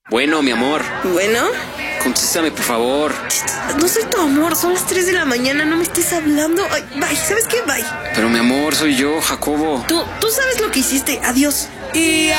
Bueno, mi amor, Bueno, contéstame, por favor. no soy tu amor, son las 3 de la mañana, no me estés hablando. Ay, bye, ¿sabes qué? Bye. Pero mi amor, soy yo, Jacobo. Tú sabes lo que hiciste, adiós. Y